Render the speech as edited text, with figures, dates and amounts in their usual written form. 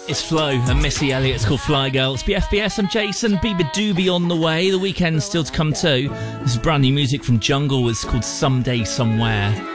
It's Flo and Missy Elliott. It's called Fly Girl. It's BFBS. I'm Jason. Bieber Doobie on the way. The weekend's still to come too. This is brand new music from Jungle. It's called Someday Somewhere.